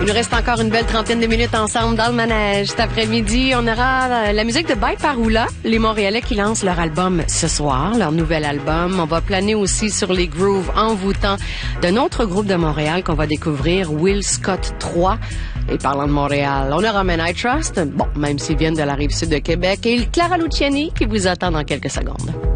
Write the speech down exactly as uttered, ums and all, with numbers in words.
nous reste encore une belle trentaine de minutes ensemble dans le manège. Cet après-midi, on aura la musique de Bye Paroula, les Montréalais qui lancent leur album ce soir, leur nouvel album. On va planer aussi sur les grooves envoûtants d'un autre groupe de Montréal qu'on va découvrir, Will Scott trois. Et parlant de Montréal, on aura Men I Trust, bon, même s'ils viennent de la Rive-Sud de Québec, et Clara Luciani qui vous attend dans quelques secondes.